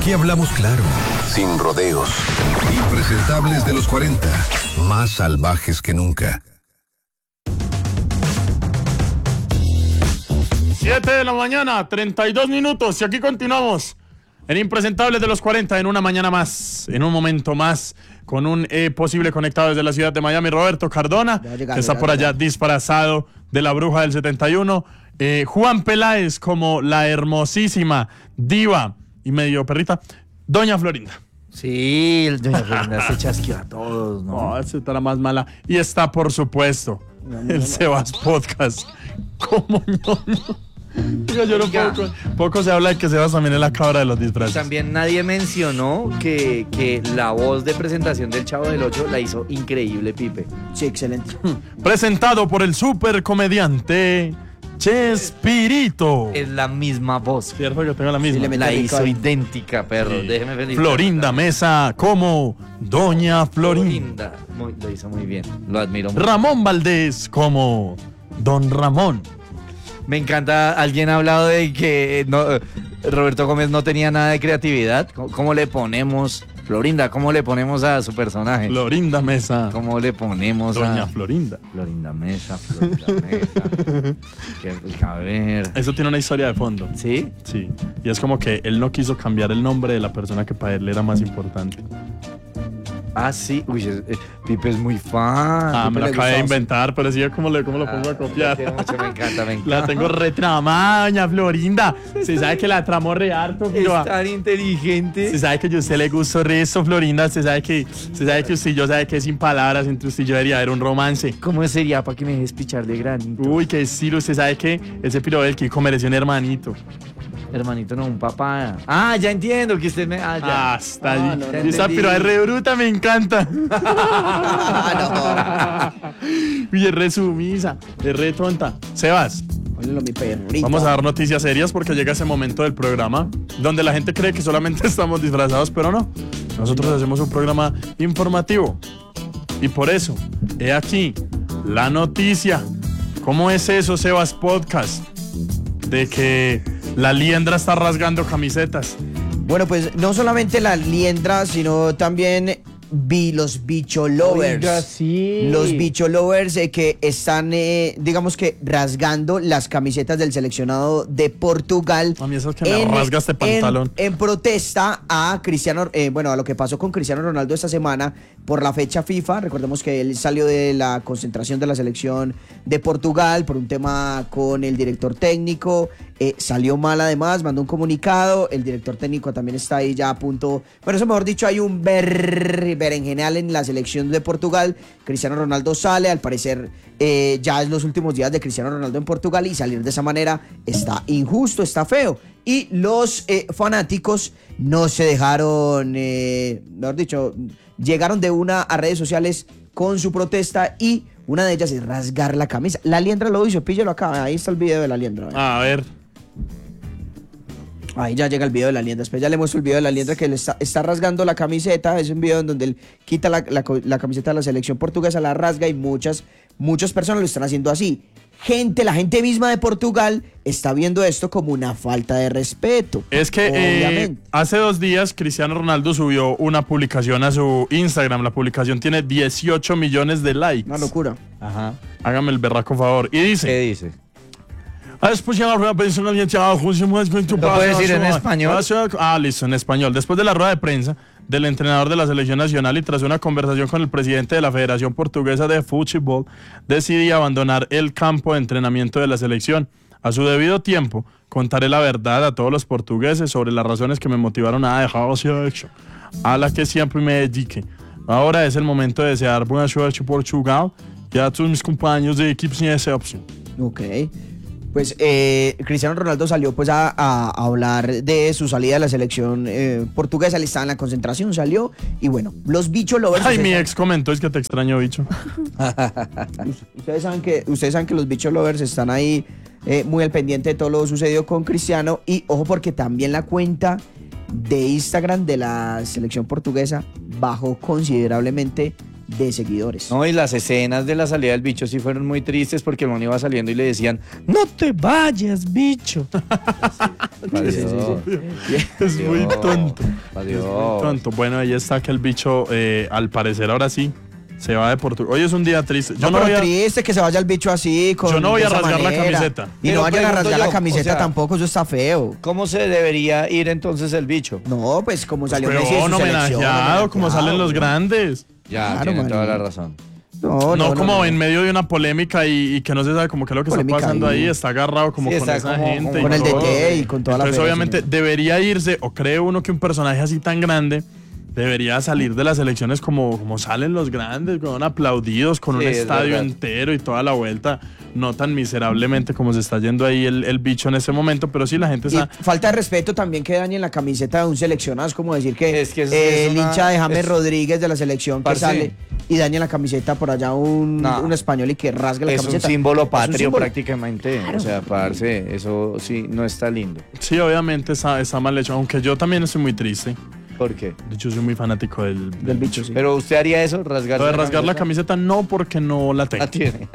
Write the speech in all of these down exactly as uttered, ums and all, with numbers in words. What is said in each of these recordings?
Aquí hablamos claro, sin rodeos. Impresentables de los cuarenta, más salvajes que nunca. siete de la mañana, treinta y dos minutos, y aquí continuamos en Impresentables de los cuarenta, en una mañana más, en un momento más, con un eh, posible conectado desde la ciudad de Miami, Roberto Cardona, llegando, que está por allá disfrazado de la bruja del setenta y uno, eh, Juan Peláez como la hermosísima diva y medio perrita, Doña Florinda. Sí, el Doña Florinda se chasqueó a todos, ¿no? No, esa está la más mala. Y está, por supuesto, no, no, el no, Sebas no. Podcast. ¿Cómo no? Digo, yo no poco, poco se habla de que Sebas también es la cabra de los disfraces. También nadie mencionó que, que la voz de presentación del Chavo del Ocho la hizo increíble Pipe. Sí, excelente. Presentado por el super comediante Chespirito. Es la misma voz. Cierto que tengo la misma. Sí, la hizo idéntica, perro. Sí. Déjeme felicitar. Florinda Mesa como Doña Florinda Florinda. muy, lo hizo muy bien. Lo admiro mucho. Ramón Valdés como Don Ramón. Me encanta, alguien ha hablado de que no, Roberto Gómez no tenía nada de creatividad. ¿Cómo, cómo le ponemos, Florinda, cómo le ponemos a su personaje? Florinda Mesa. ¿Cómo le ponemos Doña a... Doña Florinda. Florinda Mesa, Florinda Mesa. que, a ver... Eso tiene una historia de fondo. ¿Sí? Sí. Y es como que él no quiso cambiar el nombre de la persona que para él era más importante. Ah, sí. Uy, es, eh, Pipe es muy fan. Ah, Pipe me lo acabé de inventar, pero sí, ¿cómo, le, cómo lo pongo ah, a copiar? Mucho, me encanta, me encanta. La tengo retramada, Doña Florinda. Se sabe que la tramo re harto, es tan inteligente. Se sabe que yo a usted le gustó resto, Florinda. Se sabe que, se sabe que usted y yo sabe que sin palabras entre usted y yo debería haber un romance. ¿Cómo sería para que me dejes pichar de granito? Uy, qué estilo. Usted sabe que ese piro del Kiko mereció un hermanito. Hermanito, no, un papá. Ah, ya entiendo que usted me... Ah, ya. Ah, está ahí. Ah, no, no, y esa piro es re bruta, me encanta. Y es re sumisa, es re tonta. Sebas, vamos a dar noticias serias porque llega ese momento del programa donde la gente cree que solamente estamos disfrazados, pero no. Nosotros hacemos un programa informativo. Y por eso, he aquí la noticia. ¿Cómo es eso, Sebas Podcast? De que la liendra está rasgando camisetas. Bueno, pues no solamente la liendra, sino también vi los bicho lovers. Oiga, sí. Los bicho lovers eh, que están, eh, digamos que rasgando las camisetas del seleccionado de Portugal. A mí eso es que me rasga este pantalón. En, en protesta a Cristiano, eh, bueno, a lo que pasó con Cristiano Ronaldo esta semana por la fecha FIFA. Recordemos que él salió de la concentración de la selección de Portugal por un tema con el director técnico. Eh, salió mal además, mandó un comunicado. El director técnico también está ahí ya a punto. Bueno, eso mejor dicho, hay un ber, berenjenal en la selección de Portugal. Cristiano Ronaldo sale, al parecer eh, ya es los últimos días de Cristiano Ronaldo en Portugal y salir de esa manera está injusto, está feo. Y los eh, fanáticos no se dejaron, eh, mejor dicho, llegaron de una a redes sociales con su protesta y una de ellas es rasgar la camisa. La liendra lo hizo, píllelo acá, ahí está el video de la liendra. A ver. Ahí ya llega el video de la liendra. Después ya le muestro el video de la liendra que le está, está rasgando la camiseta. Es un video en donde él quita la, la, la camiseta de la selección portuguesa, la rasga y muchas, muchas personas lo están haciendo así. Gente, la gente misma de Portugal está viendo esto como una falta de respeto. Es que eh, hace dos días Cristiano Ronaldo subió una publicación a su Instagram. La publicación tiene dieciocho millones de likes. Una locura. Ajá. Hágame el berraco favor. Y dice... ¿Qué dice? Después de la rueda de prensa, ¿lo puede decir en español? Ah, listo, en español. Después de la rueda de prensa del entrenador de la selección nacional y tras una conversación con el presidente de la Federación Portuguesa de Fútbol, decidí abandonar el campo de entrenamiento de la selección. A su debido tiempo, contaré la verdad a todos los portugueses sobre las razones que me motivaron a dejar la selección, a la que siempre me dediqué. Ahora es el momento de desear buena suerte a Portugal y a todos mis compañeros de equipo sin excepción. Ok. Pues eh, Cristiano Ronaldo salió pues a, a, a hablar de su salida de la selección eh, portuguesa. Él estaba en la concentración, salió y bueno, los bicho lovers. Ay, mi ex comentó, es que te extraño, bicho. ustedes saben que ustedes saben que los bicho lovers están ahí eh, muy al pendiente de todo lo sucedido con Cristiano y ojo porque también la cuenta de Instagram de la selección portuguesa bajó considerablemente de seguidores. No, y las escenas de la salida del bicho sí fueron muy tristes porque el man iba saliendo y le decían, no te vayas, bicho. Sí, sí, sí. Es muy tonto. Adiós. Es muy tonto. Bueno, ahí está que el bicho, eh, al parecer ahora sí, se va de Portugal. Hoy es un día triste. Yo no, no pero voy a... triste que se vaya el bicho así. Con, Yo no voy de a esa rasgar la manera. camiseta. Y Pero no vayan a pregunto rasgar yo, la camiseta o sea, tampoco, eso está feo. ¿Cómo se debería ir entonces el bicho? No, pues como salió Pero Messi de su homenajeado, selección, como salen los grandes. Ya, Claro, tienen man. toda la razón. No, No, no, como no, en no. medio de una polémica y, y que no se sabe como qué es lo que Polémica está pasando ahí. ahí, está agarrado como Sí, con está esa como- gente. como y Con el todo. D T y con toda la Entonces, federación. obviamente, debería irse, o cree uno que un personaje así tan grande debería salir de las elecciones como, como salen los grandes, con aplaudidos, con Sí, un es estadio verdad. entero y toda la vuelta, no tan miserablemente como se está yendo ahí el, el bicho en ese momento, pero sí la gente Y está... falta de respeto también que dañen la camiseta de un seleccionado. Es como decir que, Es que es- eh, es el una- hincha de James es- Rodríguez de la selección que Parce. sale y daña la camiseta por allá un, No. un español y que rasgue la Es un camiseta. símbolo Es un patrio símbolo. prácticamente. O sea, parce, eso sí no está lindo. Sí, obviamente está, está mal hecho, aunque yo también estoy muy triste. ¿Por qué? De hecho, soy muy fanático del, del Del bicho, sí. Pero usted haría eso, rasgar Lo de rasgar la camiseta no, porque no la tengo. La tiene.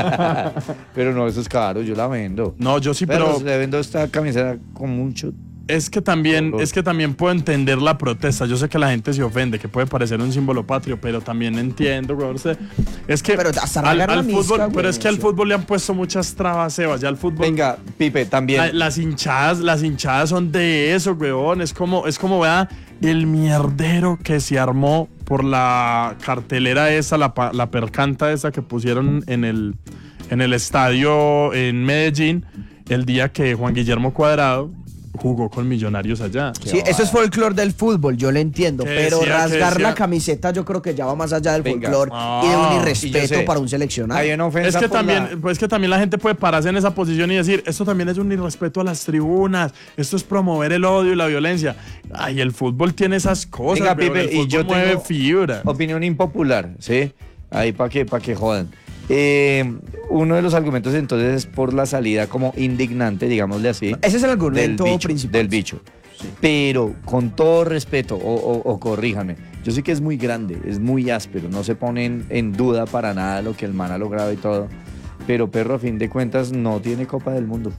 Pero no, eso es caro, yo la vendo. No, yo sí, pero pero le vendo esta camiseta con mucho. es que también, dolor. es que también puedo entender la protesta. Yo sé que la gente se ofende, que puede parecer un símbolo patrio, pero también entiendo, güey. usted- Es que Pero hasta al, rasgar la al misca, fútbol, güey, pero es que al sí. fútbol le han puesto muchas trabas, Sebas. Ya al fútbol. Venga, Pipe, también. La- las hinchadas, las hinchadas son de eso, weón. Es como, es como, vea, el mierdero que se armó por la cartelera esa, la, pa- la percanta esa que pusieron en el, en el estadio en Medellín, el día que Juan Guillermo Cuadrado jugó con Millonarios allá. Sí, eso es folclore del fútbol, yo lo entiendo, Que pero decía- que rasgar decía- la camiseta yo creo que ya va más allá del Venga. folclore Ah, y de un y yo irrespeto sé. para un seleccionado. Hay una ofensa Es que, por también, la- pues que también la gente puede pararse en esa posición y decir, esto también es un irrespeto a las tribunas, esto es promover el odio y la violencia. Ay, el fútbol tiene esas cosas, Venga, weón, Pipe, el y fútbol yo mueve tengo fibra. opinión impopular, ¿sí? Ahí para que, pa' que jodan. Eh, uno de los argumentos entonces es por la salida como indignante, digámosle así. Ese es el del argumento bicho, principal. del bicho. Pero con todo respeto, o, o- o corríjame, yo sé que es muy grande, es muy áspero, no se pone en, en duda para nada lo que el man ha logrado y todo. Pero perro, a fin de cuentas, no tiene Copa del Mundo.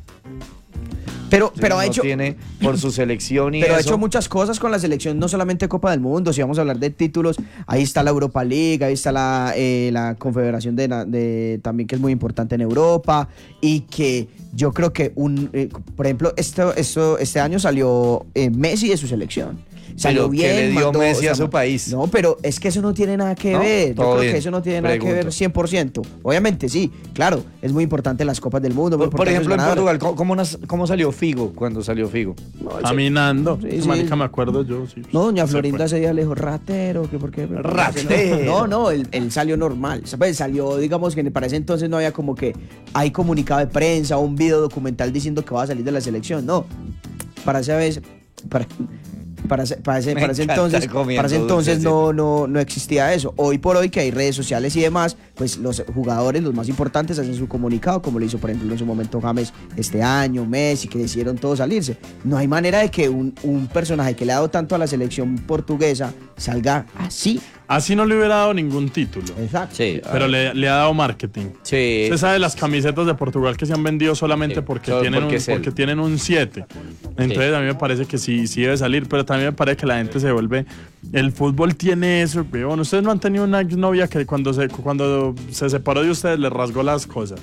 Pero, Sí, pero ha no hecho, tiene por su selección y pero ha eso. hecho muchas cosas con la selección, no solamente Copa del Mundo. Si vamos a hablar de títulos, ahí está la Europa League, ahí está la, eh, la Confederación de, la- de también que es muy importante en Europa y que yo creo que un, eh, por ejemplo, esto, esto, este año salió eh, Messi de su selección. Salió Pero ¿qué bien, le dio mandó, Messi a o sea, su país? No, pero es que eso no tiene nada que ¿No? ver. Yo Todo creo bien. que eso no tiene nada que Pregunto. ver cien por ciento. Obviamente sí, claro, es muy importante las Copas del Mundo. muy Por, por importante ejemplo, en los ganadores. Portugal, ¿cómo, cómo nas- cómo salió Figo cuando salió Figo? Caminando. Sí, Ese sí. marica me acuerdo yo, sí. No, doña Se Florinda fue. ese día le dijo, ratero, que por qué. ¿Por qué Ratero. No, no, él, él salió normal. ¿Sabes? Salió, digamos que para ese entonces no había como que hay comunicado de prensa o un video documental diciendo que va a salir de la selección. No. Para esa vez, para, para, ese- para ese, Me para ese encanta entonces, comiendo para ese entonces dulces, no, no, no existía eso. Hoy por hoy que hay redes sociales y demás, pues los jugadores, los más importantes, hacen su comunicado, como lo hizo por ejemplo en su momento James este año, Messi, que decidieron todos salirse. No hay manera de que un, un personaje que le ha dado tanto a la selección portuguesa salga así. Así no le hubiera dado ningún título. Exacto. Sí, Pero le, le ha dado marketing. sí. Usted sabe las camisetas de Portugal que se han vendido solamente Sí, porque, solo tienen porque un, es él. porque tienen un siete. Entonces a mí me parece que sí, sí debe salir, pero también me parece que la gente se vuelve... El fútbol tiene eso, weón. Ustedes no han tenido una novia que cuando se, cuando se separó de ustedes le rasgó las cosas.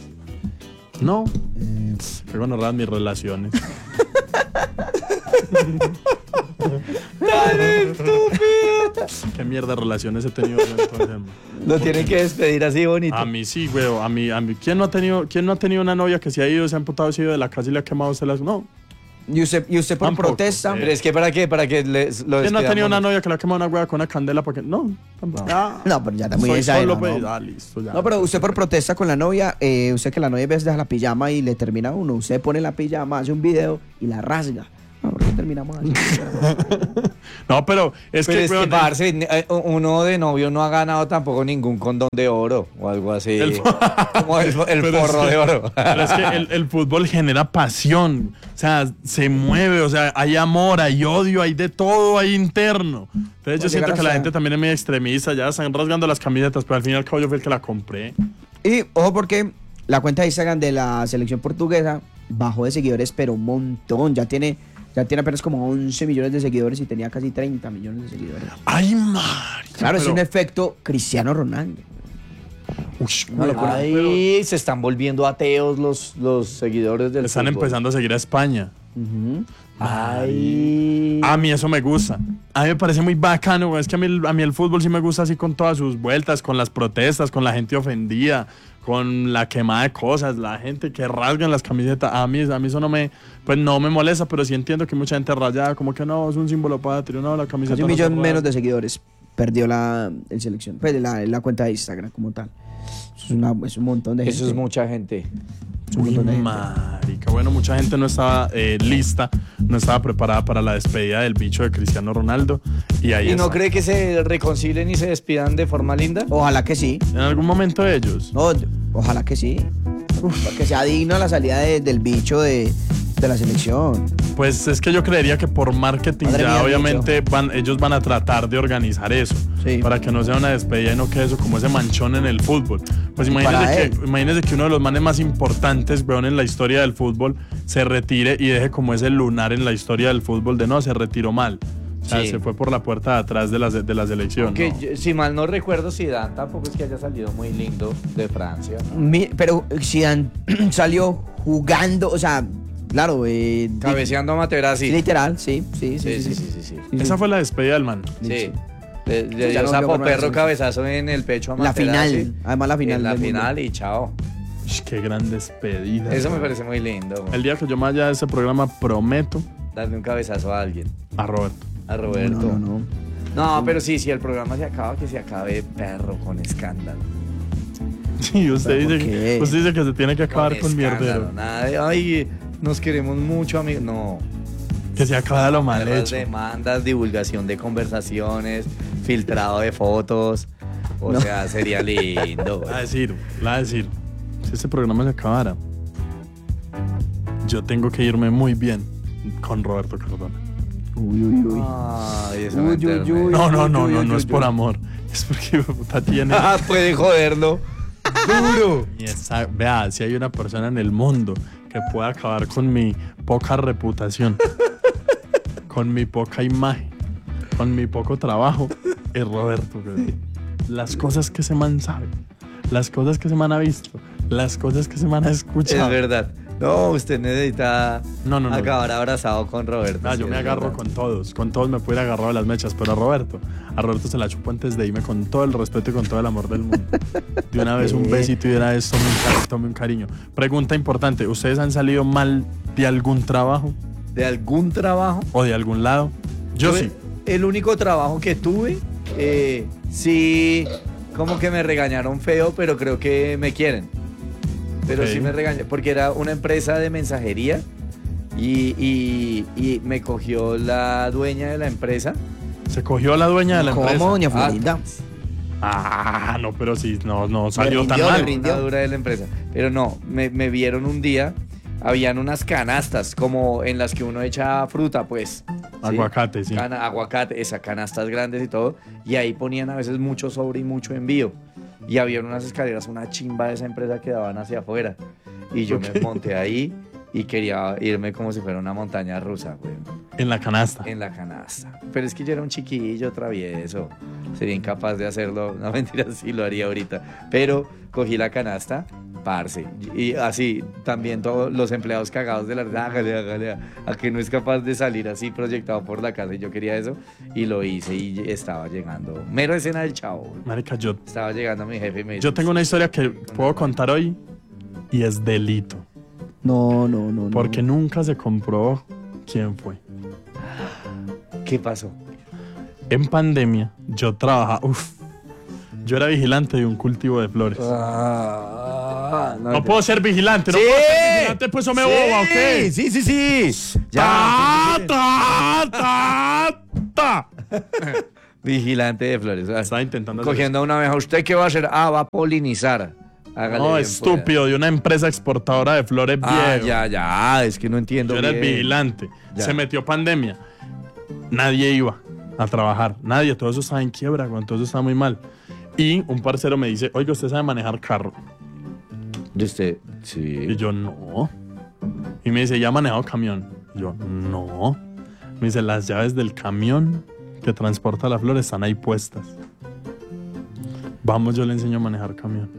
No. Qué gonorrea mis relaciones. Qué mierda de relaciones he tenido yo entonces. Lo tienen que despedir así bonito. A mí sí, güey. A mí, a mí. ¿Quién no ha tenido, quién no ha tenido una novia que se ha ido, se ha emputado, se ha ido de la casa y le ha quemado a usted las... No. Y usted, y usted por Tampoco, protesta. eh. Pero es que para qué, para que les, lo ¿Quién no ha tenido una despidamos? novia que le ha quemado una hueá con una candela? Porque no. tampoco. Ah, No, pero ya está muy soy exagerado, solo, pues. ¿no? Ah, listo, ya. No, pero usted por protesta con la novia, eh, usted que la novia a veces deja la pijama y le termina a uno, usted pone la pijama, hace un video y la rasga. No, porque terminamos así. No, pero es Pero que, es que, weón, parce, eh, uno de novio no ha ganado tampoco ningún condón de oro o algo así. El- Como el, el Pero es forro que- de oro. Pero es que el, el fútbol genera pasión, o sea, se mueve, o sea, hay amor, hay odio, hay de todo ahí interno. Entonces yo Puede siento llegar que la hasta- gente también es muy extremista, ya están rasgando las camisetas, pero al fin y al cabo yo fui el que la compré. Y ojo porque la cuenta de Instagram de la selección portuguesa bajó de seguidores, pero un montón. Ya tiene, ya tiene apenas como once millones de seguidores y tenía casi treinta millones de seguidores. Ay, marica. Claro, es pero- un efecto Cristiano Ronaldo. Ush, Una locura. cuidado, pero Ahí se están volviendo ateos los, los seguidores del están fútbol. empezando a seguir a España. Ujú. Ay. A mí eso me gusta. A mí me parece muy bacano, güey. Es que a mí, el- a mí el fútbol sí me gusta así con todas sus vueltas, con las protestas, con la gente ofendida, con la quemada de cosas, la gente que rasgan las camisetas. A mí, a mí eso no me, pues no me molesta, pero sí entiendo que mucha gente rayada, como que no, es un símbolo patrio, no, la camiseta. Casi un no se millón rasga. menos de seguidores perdió la el selección, pues la, la cuenta de Instagram como tal. Eso es, una- es un montón de gente. Eso es mucha gente. Es un Uy, montón de gente. marica. Bueno, mucha gente no estaba eh, lista, no estaba preparada para la despedida del bicho de Cristiano Ronaldo. Y ahí ¿Y no está. cree que se reconcilien y se despidan de forma linda? Ojalá que sí. En algún momento ellos. No, ojalá que sí. Para que sea digno la salida de- del bicho de, de la selección. Pues es que yo creería que por marketing Madre ya mía, obviamente van, ellos van a tratar de organizar eso. Sí. Para que no sea una despedida y no quede eso como ese manchón en el fútbol. Pues Y para imagínese él. que, imagínese que uno de los manes más importantes, weón, en la historia del fútbol se retire y deje como ese lunar en la historia del fútbol de no, se retiró mal. O sea, Sí. se fue por la puerta de atrás de la, de la selección. Aunque ¿no? yo- si mal no recuerdo, Zidane tampoco es que haya salido muy lindo de Francia. Mi- pero Zidane salió jugando, o sea, claro, eh, di- Cabeceando a Materazzi. sí, literal, sí, sí, sí. Sí, sí, sí, sí, sí. Sí, Esa sí. fue la despedida del man. Sí. Sí. Le, le Sí, ya dio no sapo volvió a perro ponerse. cabezazo en el pecho a La Materazzi. final, además la final En la del mundo. final y chao. Ish, qué gran despedida. Eso me weón. parece muy lindo. El día que yo me vaya de ese programa prometo Darle un cabezazo a alguien. a Roberto. A Roberto. No, no, no. No, pero sí, si el programa se acaba, que se acabe perro con escándalo. Sí, usted ¿Pero por dice, qué? que, usted dice que se tiene que acabar con, escándalo, mierdero. Nada de, ay, nos queremos mucho, amigo. No. Que se acaba lo mal Las hecho. demandas, divulgación de conversaciones, filtrado de fotos. O No. sea, sería lindo. La decir, la decir. Si este programa se acabara, yo tengo que irme muy bien con Roberto Cardona. Uy, uy, uy. Ay, eso Uy, me uy, enterne. uy. No, no, no, uy, no, uy, no uy, es por uy. amor. Es porque puta tiene. Ah, puede joderlo. Duro. Y esa- vea, si hay una persona en el mundo que pueda acabar con mi poca reputación, con mi poca imagen, con mi poco trabajo, es Roberto. güey. Las cosas que ese man sabe, las cosas que ese man ha visto, las cosas que ese man ha escuchado. Es verdad. No, usted necesita No, no, no. acabar abrazado con Roberto. Ah, sí, yo me es agarro verdad. con todos, con todos me pudiera agarrar de las mechas, pero a Roberto, a Roberto se la chupo antes de irme con todo el respeto y con todo el amor del mundo. De una vez un ¿Qué? besito y de una vez tome un, cari- tome un cariño. Pregunta importante, ¿ustedes han salido mal de algún trabajo ¿De algún trabajo? o de algún lado? Yo sí. El único trabajo que tuve, eh, sí, como que me regañaron feo, pero creo que me quieren. Pero Ok. sí me regañaron, porque era una empresa de mensajería y, y- y me cogió la dueña de la empresa. Se cogió a la dueña de la ¿Cómo, empresa. doña Ah, Florinda? Ah, no, pero sí, no, no salió tan rindió, le mal. rindió. Una dura de la empresa. Pero no, me, me vieron un día, habían unas canastas como en las que uno echa fruta, pues. ¿sí? Aguacate, sí. Cana- aguacate, esas canastas grandes y todo. Y ahí ponían a veces mucho sobre y mucho envío. Y había unas escaleras, una chimba de esa empresa que daban hacia afuera. Y yo me Ok. monté ahí y quería irme como si fuera una montaña rusa, güey, En la canasta. en la canasta. Pero es que yo era un chiquillo travieso. Sería incapaz de hacerlo. No, mentira, sí lo haría ahorita. Pero cogí la canasta, parce. Y así, también todos los empleados cagados de la risa, hágale, hágale, a que no es capaz de salir así proyectado por la casa. Y yo quería eso y lo hice y estaba llegando. Mero escena del chavo. güey. Marica, yo, Estaba llegando mi jefe y me dice, yo tengo una historia que puedo contar hoy y es delito. No, no, no. no. Porque nunca se comprobó quién fue. ¿qué pasó? En pandemia, yo trabajaba, uff, yo era vigilante de un cultivo de flores. Ah. Ah, no, No puedo ser vigilante, no Sí. puedo ser vigilante, pues eso me Sí, boba, ¿ok? Sí, sí, sí. Ta, Ya. ta, ta, ta. Vigilante de flores. Ah, Estaba intentando hacer cogiendo a una abeja. ¿Usted qué va a hacer? Ah, va a polinizar. Hágale No, bien, estúpido, de una empresa exportadora de flores pueda. Ah, viejo. ya, ya. Es que no entiendo. Yo era el bien. vigilante. Ya. Se metió pandemia. Nadie iba a trabajar. Nadie. Todo eso estaba en quiebra, güey, todo eso estaba muy mal. Y un parcero me dice, oiga, ¿usted sabe manejar carro? ¿Y usted? Y Sí. yo, no. Y me dice, ¿ya ha manejado camión? Y yo, no. Me dice, las llaves del camión que transporta la flor están ahí puestas. Vamos, yo le enseño a manejar camión.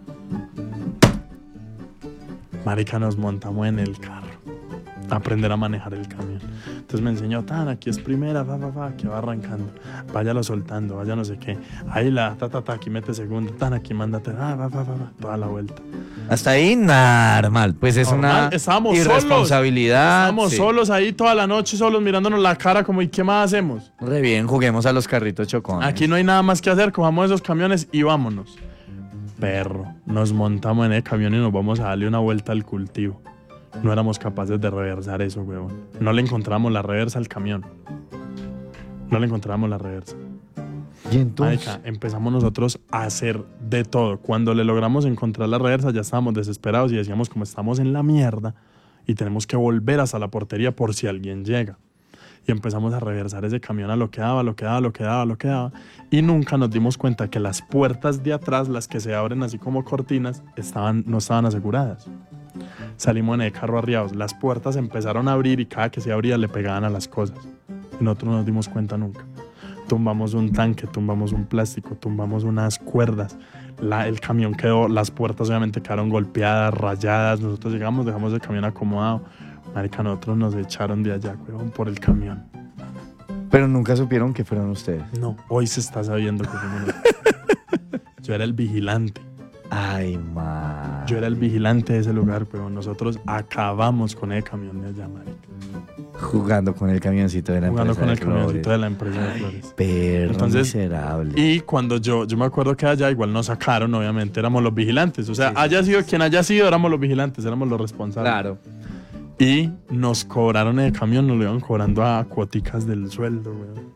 Marica, nos montamos en el carro. A aprender a manejar el camión. Entonces me enseñó, tan, aquí es primera, va, va, va, que va arrancando. Váyalo soltando, vaya no sé qué. Ahí la, ta, ta, ta, aquí mete segunda, tan, aquí mándate, ah, va, va, va, va, toda la vuelta. Hasta ahí, normal. Pues es Normal, una estábamos irresponsabilidad. Estábamos sí. solos ahí toda la noche, solos mirándonos la cara como, ¿y qué más hacemos? Re bien, juguemos a los carritos chocones. Aquí no hay nada más que hacer, cojamos esos camiones y vámonos. Perro, nos montamos en el camión y nos vamos a darle una vuelta al cultivo. No éramos capaces de reversar eso, huevón. No le encontramos la reversa al camión. No le encontramos la reversa. Y entonces. Marica, empezamos nosotros a hacer de todo. Cuando le logramos encontrar la reversa ya estábamos desesperados y decíamos como estamos en la mierda y tenemos que volver hasta la portería por si alguien llega. Y empezamos a reversar ese camión a lo que daba, lo que daba, lo que daba, lo que daba. Y nunca nos dimos cuenta que las puertas de atrás, las que se abren así como cortinas, estaban, no estaban aseguradas. Salimos en el carro arriados. Las puertas empezaron a abrir y cada que se abría le pegaban a las cosas. Y nosotros no nos dimos cuenta nunca. Tumbamos un tanque, tumbamos un plástico, tumbamos unas cuerdas. La, el camión quedó, las puertas obviamente quedaron golpeadas, rayadas. Nosotros llegamos, dejamos el camión acomodado. Marica, nosotros nos echaron de allá, huevón, por el camión. Pero nunca supieron que fueron ustedes. No, hoy se está sabiendo que fuimos nosotros. Yo era el vigilante. Ay, man. Yo era el vigilante de ese lugar, huevón. Nosotros acabamos con el camión de allá, marica. Jugando con el camioncito de la Jugando empresa con de el camioncito flores. de la empresa de flores. Perro Entonces, miserable. Y cuando yo, yo me acuerdo que allá igual nos sacaron, obviamente, éramos los vigilantes. O sea, Sí, haya sido quien haya sido, éramos los vigilantes, éramos los responsables. Claro. Y nos cobraron el camión, nos lo iban cobrando a cuoticas del sueldo, weón.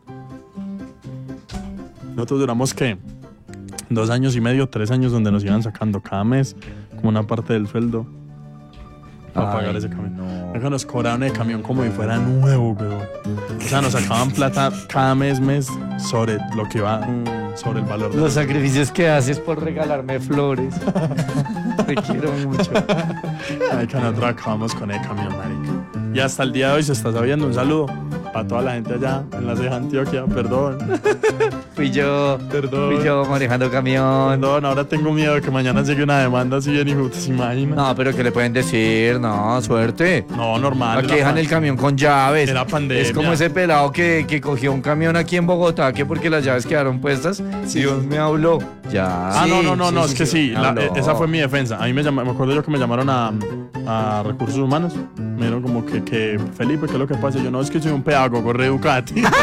Nosotros duramos, ¿qué? Dos años y medio, tres años donde nos iban sacando cada mes como una parte del sueldo para Ay, pagar ese camión. no. Luego nos cobraron el camión como si fuera nuevo, weón. O sea, nos sacaban plata cada mes, mes sobre lo que iba, sobre el valor. de- Los sacrificios que haces por regalarme flores. Te quiero mucho. Marica, nosotros acabamos con el camión, marica. Y hasta el día de hoy se está sabiendo. Un saludo para toda la gente allá en la ceja Antioquia. Perdón, Fui yo. perdón. Fui yo manejando camión. Perdón, ahora tengo miedo de que mañana llegue una demanda así bien hijo, ¿se imagina? No, pero ¿qué le pueden decir? No, suerte. No, normal. Aquí era dejan pan- el camión con llaves. Era pandemia. Es como ese pelado que, que cogió un camión aquí en Bogotá, que porque las llaves quedaron puestas, Dios me habló. Ya. Ah, no, no, no, Sí, no, sí, es que sí, sí, me la- habló. eh, esa fue mi defensa. A mí me, llama- me acuerdo yo que me llamaron a, a Recursos Humanos. Me dijeron como que, que Felipe, ¿qué es lo que pasa? Yo no, es que soy un pedagogo, re Ducati. Son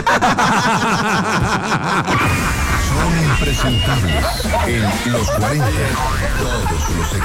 impresentables en los cuarenta. Todos los éxitos.